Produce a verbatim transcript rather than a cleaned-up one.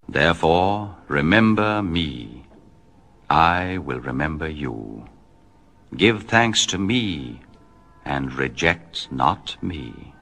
Therefore, remember me. I will remember you. Give thanks to me, and reject not me.